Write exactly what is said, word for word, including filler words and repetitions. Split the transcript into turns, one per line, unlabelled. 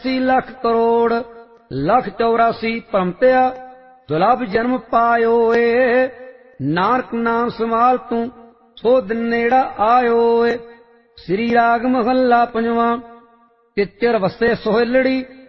चौरासी लख करोड़ लख चौरासी भ्रमत्या दुलभ जन्म पायो ए नानक नाम संभाल तू सो दिन नेड़ा आयो ए। श्री राग महला पंजवा किच्चर वसे सोहलड़ी